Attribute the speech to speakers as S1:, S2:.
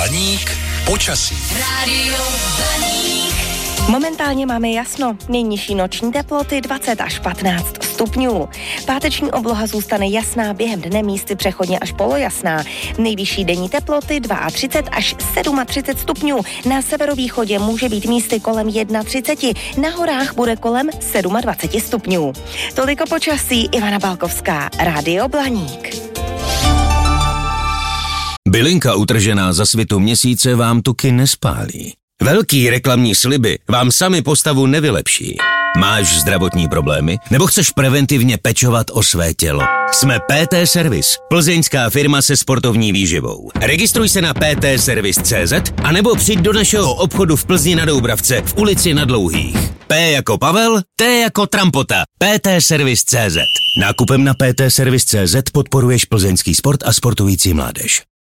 S1: Blaník počasí. Rádio Blaník.
S2: Momentálně máme jasno. Nejnižší noční teploty 20 až 15 stupňů. Páteční obloha zůstane jasná, během dne místy přechodně až polojasná. Nejvyšší denní teploty 32 až 37 stupňů. Na severovýchodě může být místy kolem 31, na horách bude kolem 27 stupňů. Toliko počasí, Ivana Balkovská, Rádio Blaník.
S3: Bylinka utržená za svitu měsíce vám tuky nespálí. Velký reklamní sliby vám sami postavu nevylepší. Máš zdravotní problémy? Nebo chceš preventivně pečovat o své tělo? Jsme PT Service, plzeňská firma se sportovní výživou. Registruj se na ptservice.cz a nebo přijď do našeho obchodu v Plzni na Doubravce v ulici Na Dlouhých. P jako Pavel, T jako Trampota. ptservice.cz. Nákupem na ptservice.cz podporuješ plzeňský sport a sportující mládež.